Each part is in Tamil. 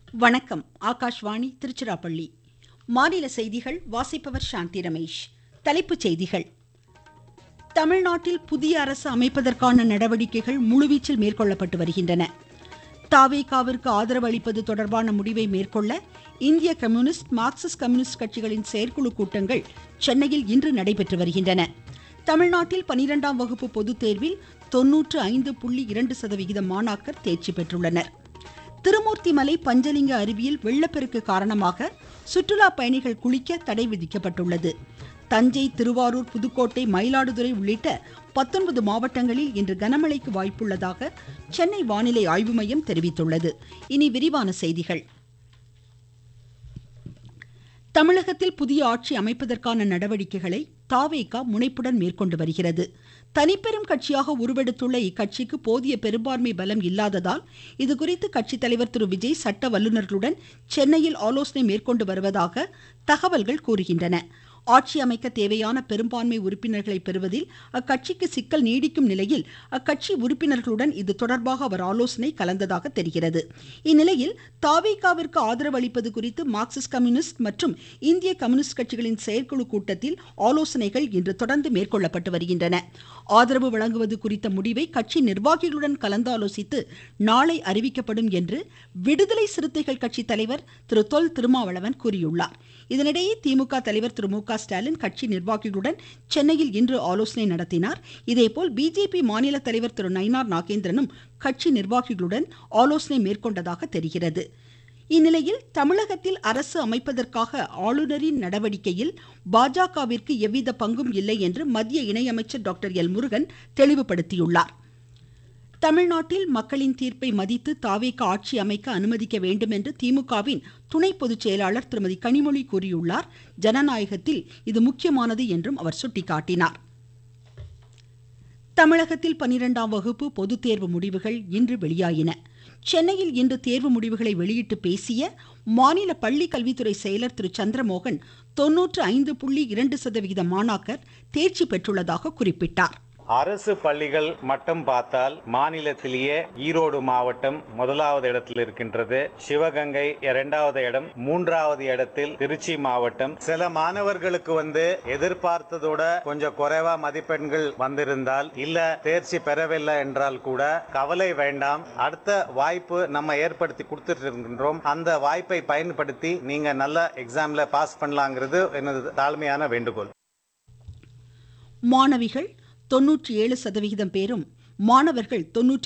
வணக்கம். ஆகாஷ்வாணி திருச்சிராப்பள்ளி. மாநில செய்திகள் வாசிப்பவர் சாந்தி ரமேஷ். தலைப்புச் செய்திகள். தமிழ்நாட்டில் புதிய அரசு அமைப்பதற்கான நடவடிக்கைகள் முழுவீச்சில் மேற்கொள்ளப்பட்டு வருகின்றன. தவேகாவிற்கு ஆதரவு அளிப்பது தொடர்பான முடிவை மேற்கொள்ள இந்திய கம்யூனிஸ்ட், மார்க்சிஸ்ட் கம்யூனிஸ்ட் கட்சிகளின் செயற்குழு கூட்டங்கள் சென்னையில் இன்று நடைபெற்று வருகின்றன. தமிழ்நாட்டில் 12ஆம் வகுப்பு பொதுத் தேர்வில் 95.2% மாணாக்கர் தேர்ச்சி பெற்றுள்ளனர். திருமூர்த்திமலை பஞ்சலிங்க அருவியில் வெள்ளப்பெருக்கு காரணமாக சுற்றுலா பயணிகள் குளிக்க தடை விதிக்கப்பட்டுள்ளது. தஞ்சை, திருவாரூர், புதுக்கோட்டை, மயிலாடுதுறை உள்ளிட்ட 19 மாவட்டங்களில் இன்று கனமழைக்கு வாய்ப்புள்ளதாக சென்னை வானிலை ஆய்வு மையம் தெரிவித்துள்ளது. இனி விரிவான செய்திகள். தமிழகத்தில் புதிய ஆட்சி அமைப்பதற்கான நடவடிக்கைகளை தவேகா முனைப்புடன் மேற்கொண்டு வருகிறது. தனிப்பெரும் கட்சியாக உருவெடுத்துள்ள இக்கட்சிக்கு போதிய பெரும்பான்மை பலம் இல்லாததால் இதுகுறித்து கட்சித் தலைவர் திரு விஜய் சட்ட வல்லுநர்களுடன் சென்னையில் ஆலோசனை மேற்கொண்டு வருவதாக தகவல்கள் கூறுகின்றன. ஆட்சி அமைக்க தேவையான பெரும்பான்மை உறுப்பினர்களை பெறுவதில் அக்கட்சிக்கு சிக்கல் நீடிக்கும் நிலையில் அக்கட்சி உறுப்பினர்களுடன் இது தொடர்பாக அவர் ஆலோசனை கலந்ததாக தெரிகிறது. இந்நிலையில் தவேகாவிற்கு ஆதரவு அளிப்பது குறித்து மார்க்சிஸ்ட் கம்யூனிஸ்ட் மற்றும் இந்திய கம்யூனிஸ்ட் கட்சிகளின் செயற்குழு கூட்டத்தில் ஆலோசனைகள் இன்று தொடர்ந்து மேற்கொள்ளப்பட்டு வருகின்றன. ஆதரவு வழங்குவது குறித்த முடிவை கட்சி நிர்வாகிகளுடன் கலந்தாலோசித்து நாளை அறிவிக்கப்படும் என்று விடுதலை சிறுத்தைகள் கட்சி தலைவர் திரு தொல் திருமாவளவன் கூறியுள்ளார். இதனிடையே திமுக தலைவர் திரு மு க ஸ்டாலின் கட்சி நிர்வாகிகளுடன் சென்னையில் இன்று ஆலோசனை நடத்தினார். இதேபோல் பிஜேபி மாநில தலைவர் திரு நயினார் நாகேந்திரனும் கட்சி நிர்வாகிகளுடன் ஆலோசனை மேற்கொண்டதாக தெரிகிறது. இந்நிலையில் தமிழகத்தில் அரசு அமைப்பதற்காக ஆளுநரின் நடவடிக்கையில் பாஜகவிற்கு எவ்வித பங்கும் இல்லை என்று மத்திய இணையமைச்சர் டாக்டர் எல் முருகன் தெளிவுபடுத்தியுள்ளார். தமிழ்நாட்டில் மக்களின் தீர்ப்பை மதித்து தவேகா ஆட்சி அமைக்க அனுமதிக்க வேண்டும் என்று திமுகவின் துணை பொதுச் செயலாளர் திருமதி கனிமொழி கூறியுள்ளார். ஜனநாயகத்தில் இது முக்கியமானது என்றும் அவர் சுட்டிக்காட்டினார். தமிழகத்தில் 12ஆம் வகுப்பு பொதுத் தேர்வு முடிவுகள் இன்று வெளியாயின. சென்னையில் இன்று தேர்வு முடிவுகளை வெளியிட்டு பேசிய மாநில பள்ளி கல்வித்துறை செயலர் திரு சந்திரமோகன் 95.2% மாணாக்கர் தேர்ச்சி பெற்றுள்ளதாக குறிப்பிட்டார். அரசு பள்ளிகள் மட்டும் பார்த்தால் மாநிலத்திலேயே ஈரோடு மாவட்டம் முதலாவது இடத்தில் இருக்கின்றது. சிவகங்கை 2வது இடம், 3வது இடத்தில் திருச்சி மாவட்டம். சில மாணவர்களுக்கு எதிர்பார்த்ததோட கொஞ்சம் குறைவா மதிப்பெண்கள் வந்திருந்தால் இல்ல தேர்ச்சி பெறவில்லை என்றால் கூட கவலை வேண்டாம். அடுத்த வாய்ப்பு நம்ம ஏற்படுத்தி கொடுத்துட்டு இருக்கின்றோம். அந்த வாய்ப்பை பயன்படுத்தி நீங்க நல்ல எக்ஸாம்ல பாஸ் பண்ணலாங்கிறது எனது தாழ்மையான வேண்டுகோள். மாணவிகள் 97% பேரும், மாணவர்கள்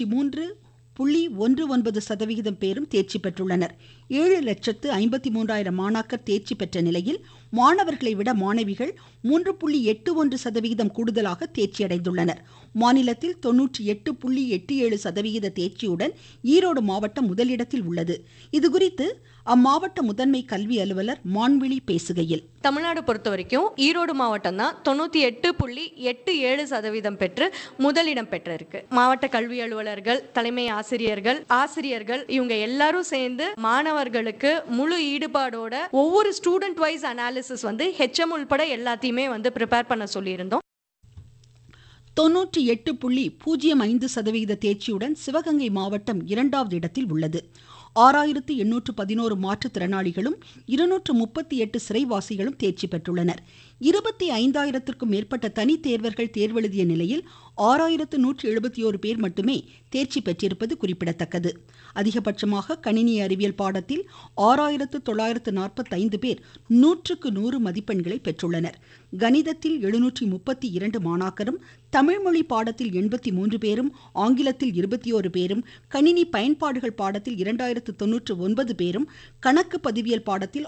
93.19% பேரும் தேர்ச்சி பெற்றுள்ளனர். 7,53,000 மாணாக்கர் தேர்ச்சி பெற்ற நிலையில் மாணவர்களை விட மாணவிகள் 3.81% கூடுதலாக தேர்ச்சியடைந்துள்ளனர். மாநிலத்தில் 98.87% தேர்ச்சியுடன் ஈரோடு மாவட்டம் முதலிடத்தில் உள்ளது. இதுகுறித்து அம்மாவட்ட முதன்மை கல்வி அலுவலர் மான்விழி பேசுகையில், தமிழ்நாடு பொறுத்த வரைக்கும் ஈரோடு மாவட்டம் தான் 98.87% பெற்று முதலிடம் பெற்றிருக்கு. மாவட்ட கல்வி அலுவலர்கள், தலைமை ஆசிரியர்கள் இவங்க எல்லாரும் சேர்ந்து மாணவர்களுக்கு முழு ஈடுபாடோட ஒவ்வொரு ஸ்டூடெண்ட் வைஸ் அனாலிசிஸ் HM உள்பட எல்லாத்தையுமே ப்ரிப்பேர் பண்ண சொல்லியிருந்தோம். 98.05% தேர்ச்சியுடன் சிவகங்கை மாவட்டம் 2வது இடத்தில் உள்ளது. 6811 மாற்றுத்திறனாளிகளும் 238 சிறைவாசிகளும் தேர்ச்சி பெற்றுள்ளனர். 25,000க்கும் மேற்பட்ட தனி தேர்வர்கள் தேர்வெழுதிய நிலையில் 6,171 பேர் மட்டுமே தேர்ச்சி பெற்றிருப்பது குறிப்பிடத்தக்கது. அதிகபட்சமாக கணினி அறிவியல் பாடத்தில் 6,945 பேர் 100க்கு 100 மதிப்பெண்களை பெற்றுள்ளனர். கணிதத்தில் 732 மாணாக்கரும், தமிழ்மொழி பாடத்தில் 83 பேரும், ஆங்கிலத்தில் 21 பேரும், கணினி பயன்பாடுகள் பாடத்தில் 2099 பேரும், கணக்கு பதிவியல் பாடத்தில்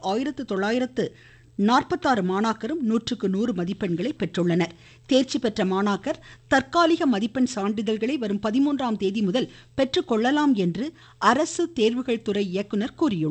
1946 மாணாக்கரும் 100க்கு 100 மதிப்பெண்களை பெற்றுள்ளனர். தேர்ச்சி பெற்ற மாணாக்கர் தற்காலிக மதிப்பெண் சான்றிதழ்களை வரும் 13ஆம் தேதி முதல் பெற்றுக்கொள்ளலாம் என்று அரசு தேர்வுகள் துறை இயக்குனர் கூறியுள்ளார்.